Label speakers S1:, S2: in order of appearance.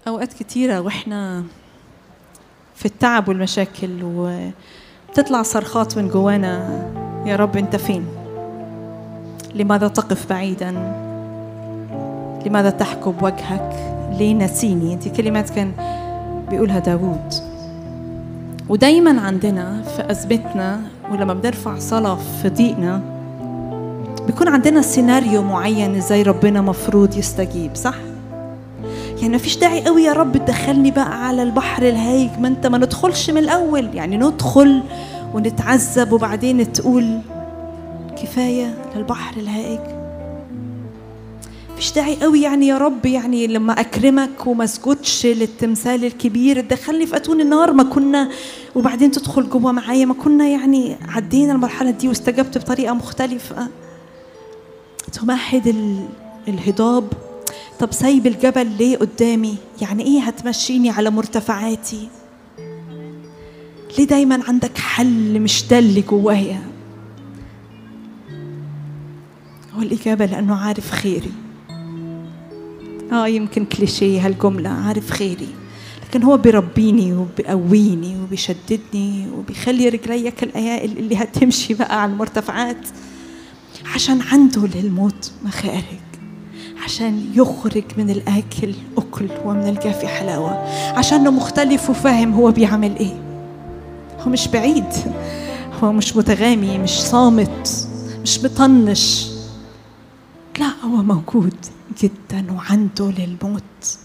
S1: أوقات كتيرة وإحنا في التعب والمشاكل وتطلع صرخات من جوانا: يا رب أنت فين؟ لماذا تقف بعيدا؟ لماذا تحكب وجهك؟ ليه نسيني؟ دي كلمات كان بيقولها داود. ودايما عندنا في أزمتنا ولما بنرفع صلاة في ضيقنا بيكون عندنا سيناريو معين إزاي ربنا مفروض يستجيب، صح؟ يعني ما فيش داعي قوي يا رب تدخلني بقى على البحر الهايج، ما ندخلش من الأول، يعني ندخل ونتعذب وبعدين تقول كفاية للبحر الهائج. فيش داعي قوي يعني يا رب، يعني لما أكرمك وما اسجدش للتمثال الكبير تدخلني في أتون النار، ما كنا وبعدين تدخل جوه معايا، ما كنا يعني عدينا المرحلة دي واستجبت بطريقة مختلفة. تمهد الهضاب. طب سايب الجبل ليه قدامي؟ يعني ايه هتمشيني على مرتفعاتي؟ ليه دايما عندك حل مش ده اللي جوايا؟ هو الإجابة لأنه عارف خيري. يمكن كليشيه هالجملة، عارف خيري، لكن هو بيربيني وبيقويني وبيشددني وبيخلي رجلي كالأيائل اللي هتمشي بقى على المرتفعات، عشان عنده للموت مخارج، عشان يخرج من الآكل أكل ومن الجافي حلاوة، عشانه مختلف وفاهم هو بيعمل إيه. هو مش بعيد، هو مش متغامي، مش صامت، مش مطنش، لا هو موجود جدا وعنده للموت